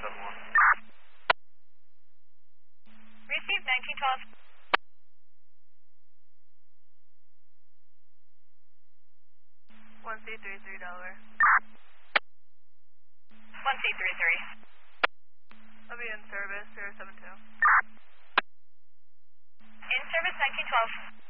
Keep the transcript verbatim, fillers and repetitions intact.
seven one. Received nineteen twelve. one C three three Delaware. one C three three. I'll be in service, zero seven two. In service nineteen twelve.